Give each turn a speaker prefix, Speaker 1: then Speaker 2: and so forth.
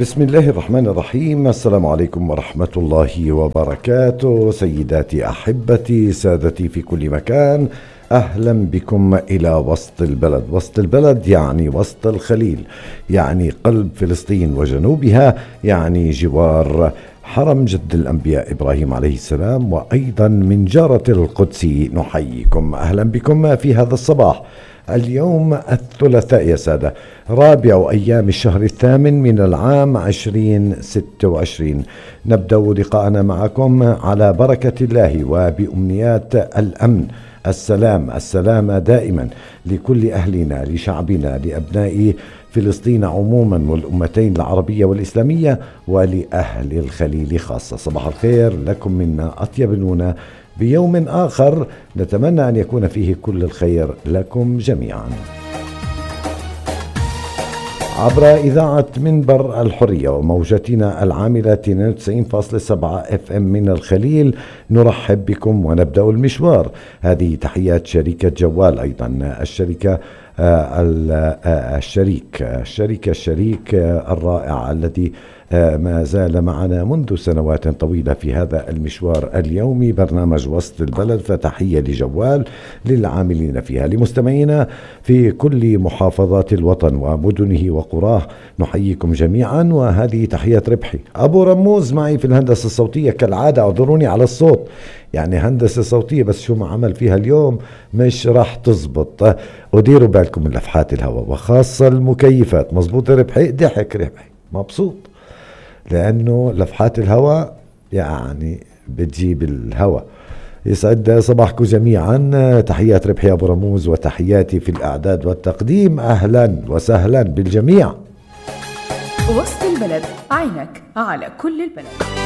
Speaker 1: بسم الله الرحمن الرحيم. السلام عليكم ورحمة الله وبركاته. سيداتي أحبتي سادتي في كل مكان، أهلا بكم إلى وسط البلد. وسط البلد يعني وسط الخليل، يعني قلب فلسطين وجنوبها، يعني جوار حرم جد الأنبياء إبراهيم عليه السلام، وأيضا من جارة القدس. نحييكم، أهلا بكم في هذا الصباح. اليوم الثلاثاء يا سادة، رابع أيام الشهر الثامن من العام 2026. نبدأ لقاءنا معكم على بركة الله وبأمنيات الأمن، السلام دائما لكل أهلنا، لشعبنا، لأبناء فلسطين عموما، والأمتين العربية والإسلامية، ولأهل الخليل خاصة. صباح الخير لكم منا أطيب المنى بيوم آخر نتمنى أن يكون فيه كل الخير لكم جميعا. عبر إذاعة منبر الحرية وموجتنا العاملة 92.7 FM من الخليل نرحب بكم ونبدأ المشوار. هذه تحيات شركة جوال، أيضا الشريك الرائع الذي ما زال معنا منذ سنوات طويلة في هذا المشوار اليومي، برنامج وسط البلد. فتحية لجوال للعاملين فيها، لمستمعينا في كل محافظات الوطن ومدنه وقراه، نحييكم جميعا. وهذه تحية ربحي. أبو رموز معي في الهندسة الصوتية كالعادة، اعذروني على الصوت، يعني هندسة صوتية بس شو ما عمل فيها اليوم مش راح تزبط. وديروا بالكم من لفحات الهواء وخاصة المكيفات. مزبوط ربحي؟ ضحك ربحي مبسوط، لأنه لفحات الهواء يعني بتجيب الهواء. يسعد صباحكم جميعا. تحيات ربحي أبو رموز، وتحياتي في الإعداد والتقديم. أهلا وسهلا بالجميع.
Speaker 2: وسط البلد، عينك على كل البلد.